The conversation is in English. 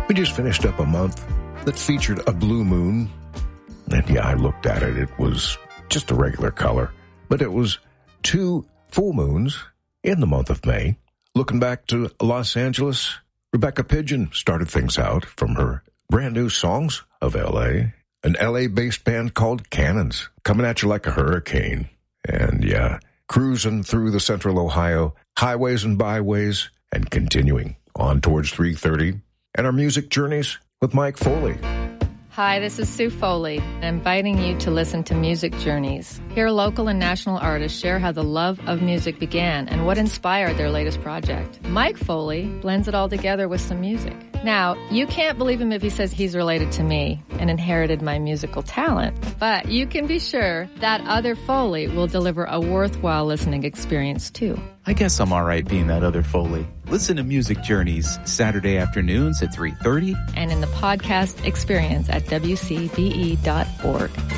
We just finished up a month that featured a blue moon. And yeah, I looked at it. It was just a regular color. But it was 2 full moons in the month of May. Looking back to Los Angeles, Rebecca Pidgeon started things out from her brand new Songs of L.A., an L.A.-based band called Cannons, coming at you like a hurricane. And yeah, cruising through the central Ohio highways and byways and continuing on towards 3:30. And our music journeys with Mike Foley. Hi, this is Sue Foley, inviting you to listen to Music Journeys. Here, local and national artists share how the love of music began and what inspired their latest project. Mike Foley blends it all together with some music. Now, you can't believe him if he says he's related to me and inherited my musical talent, but you can be sure that other Foley will deliver a worthwhile listening experience too. I guess I'm all right being that other Foley. Listen to Music Journeys Saturday afternoons at 3:30. And in the podcast experience at WCBE.org.